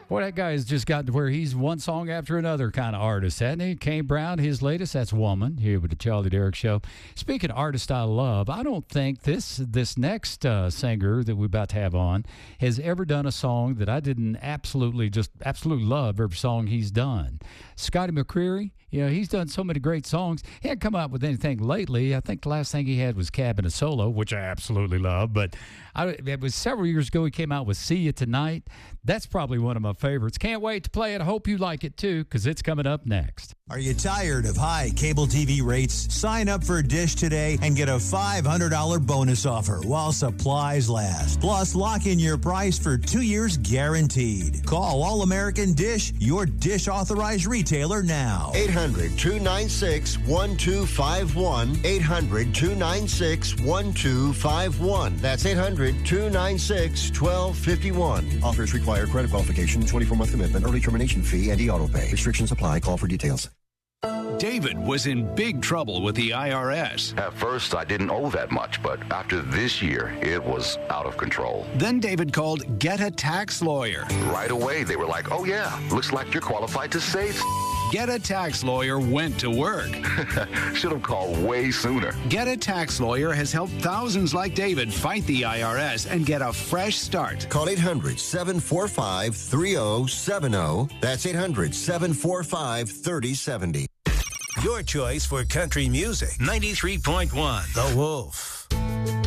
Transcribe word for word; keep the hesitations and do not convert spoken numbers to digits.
Boy, that guy has just gotten to where he's one song after another kind of artist, hasn't he? Kane Brown, his latest, that's Woman, here with the Charlie Derrick Show. Speaking of artists I love, I don't think this this next uh, singer that we're about to have on has ever done a song that I didn't absolutely, just absolutely love every song he's done. Scotty McCreery, you know, he's done so many great songs. He hadn't come out with anything lately. I think the last thing he had was Cabin of Solo, which I absolutely love. But I, it was several years ago he came out with See You Tonight. That's probably one of my favorites. Can't wait to play it. I hope you like it too, because it's coming up next. Are you tired of high cable T V rates? Sign up for Dish today and get a five hundred dollars bonus offer while supplies last. Plus, lock in your price for two years guaranteed. Call All American Dish, your Dish authorized retailer now. eight hundred, two nine six, one two five one. eight hundred, two nine six, one two five one. That's eight hundred, two nine six, one two five one. Offers require credit qualification, twenty-four month commitment, early termination fee, and e-auto pay. Restrictions apply. Call for details. David was in big trouble with the I R S. At first, I didn't owe that much, but after this year, it was out of control. Then David called Get a Tax Lawyer. Right away, they were like, oh yeah, looks like you're qualified to save. Get a Tax Lawyer went to work. Should have called way sooner. Get a Tax Lawyer has helped thousands like David fight the I R S and get a fresh start. Call eight hundred, seven four five, three oh seven oh. That's eight hundred, seven four five, three oh seven oh. Your choice for country music. ninety-three point one The Wolf.